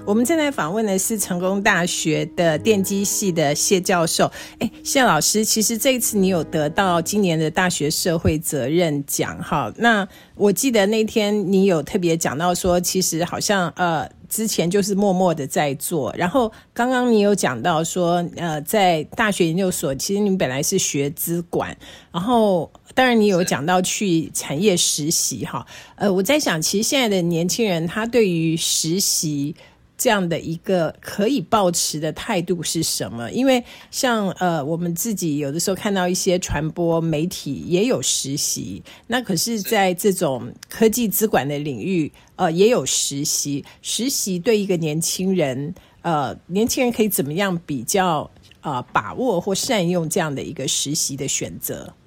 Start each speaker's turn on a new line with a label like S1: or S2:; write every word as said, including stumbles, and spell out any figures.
S1: 我们正在访问的是成功大学的电机系的谢教授。哎，谢老师，其实这一次你有得到今年的大学社会责任奖哈。那我记得那天你有特别讲到说，其实好像呃之前就是默默的在做，然后刚刚你有讲到说，呃，在大学研究所，其实你本来是学资管，然后当然你有讲到去产业实习哈。呃，我在想，其实现在的年轻人他对于实习这样的一个可以抱持的态度是什么？因为像呃我们自己有的时候看到一些传播媒体也有实习，那可是在这种科技资管的领域呃也有实习。实习对一个年轻人呃年轻人可以怎么样比较呃把握或善用这样的一个实习的选择？